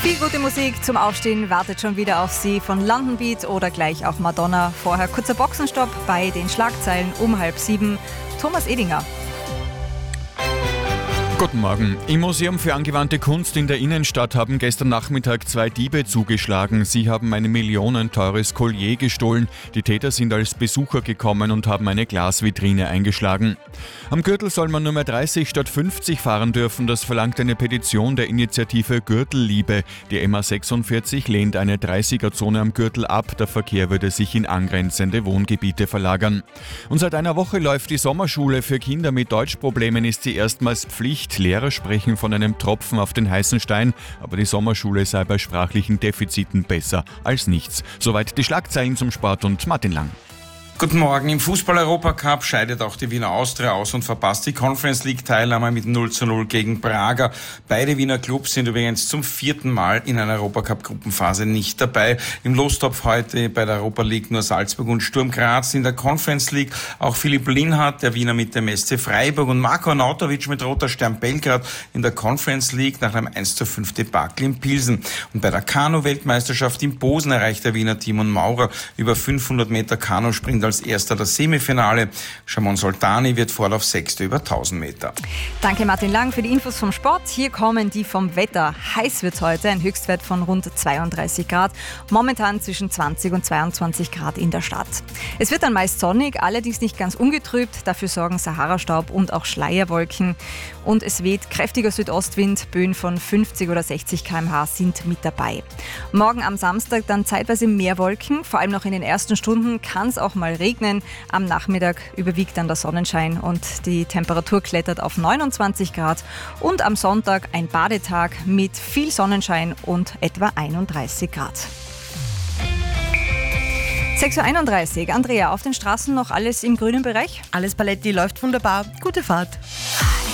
Viel gute Musik zum Aufstehen wartet schon wieder auf Sie von London Beat oder gleich auch Madonna. Vorher kurzer Boxenstopp bei den Schlagzeilen um 6:30. Thomas Edinger. Guten Morgen. Im Museum für angewandte Kunst in der Innenstadt haben gestern Nachmittag 2 Diebe zugeschlagen. Sie haben ein millionenteures Collier gestohlen. Die Täter sind als Besucher gekommen und haben eine Glasvitrine eingeschlagen. Am Gürtel soll man nur mehr 30 statt 50 fahren dürfen. Das verlangt eine Petition der Initiative Gürtelliebe. Die MA46 lehnt eine 30er-Zone am Gürtel ab. Der Verkehr würde sich in angrenzende Wohngebiete verlagern. Und seit einer Woche läuft die Sommerschule. Für Kinder mit Deutschproblemen ist sie erstmals Pflicht. Lehrer sprechen von einem Tropfen auf den heißen Stein, aber die Sommerschule sei bei sprachlichen Defiziten besser als nichts. Soweit die Schlagzeilen zum Sport und Martin Lang. Guten Morgen. Im Fußball-Europacup scheidet auch die Wiener Austria aus und verpasst die Conference League-Teilnahme mit 0:0 gegen Braga. Beide Wiener Clubs sind übrigens zum 4. Mal in einer Europacup-Gruppenphase nicht dabei. Im Lostopf heute bei der Europa League nur Salzburg und Sturm Graz. In der Conference League auch Philipp Lienhardt, der Wiener mit dem SC Freiburg, und Marko Arnautovic mit Roter Stern Belgrad in der Conference League nach einem 1:5 Debakel in Pilsen. Und bei der Kanu-Weltmeisterschaft in Posen erreicht der Wiener Timon Maurer über 500 Meter Kanusprint als erster das Semifinale. Shamon Soltani wird Vorlauf Sechster über 1000 Meter. Danke Martin Lang für die Infos vom Sport. Hier kommen die vom Wetter. Heiß wird heute, ein Höchstwert von rund 32 Grad. Momentan zwischen 20 und 22 Grad in der Stadt. Es wird dann meist sonnig, allerdings nicht ganz ungetrübt. Dafür sorgen Sahara-Staub und auch Schleierwolken. Und es weht kräftiger Südostwind. Böen von 50 oder 60 km/h sind mit dabei. Morgen am Samstag dann zeitweise mehr Wolken. Vor allem noch in den ersten Stunden kann es auch mal regnen. Am Nachmittag überwiegt dann der Sonnenschein und die Temperatur klettert auf 29 Grad. Und am Sonntag ein Badetag mit viel Sonnenschein und etwa 31 Grad. 6:31 Uhr. Andrea, auf den Straßen noch alles im grünen Bereich? Alles Paletti läuft wunderbar. Gute Fahrt.